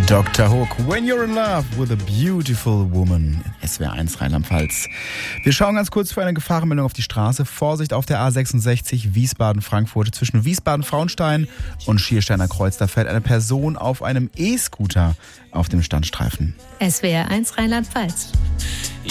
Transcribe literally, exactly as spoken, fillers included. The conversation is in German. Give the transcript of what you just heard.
Doktor Hook, When You're in Love with a Beautiful Woman. S W R eins Rheinland-Pfalz. Wir schauen ganz kurz für eine Gefahrenmeldung auf die Straße. Vorsicht auf der A sechsundsechzig Wiesbaden-Frankfurt. Zwischen Wiesbaden-Frauenstein und Schiersteiner Kreuz. Da fährt eine Person auf einem E-Scooter auf dem Standstreifen. S W R eins Rheinland-Pfalz.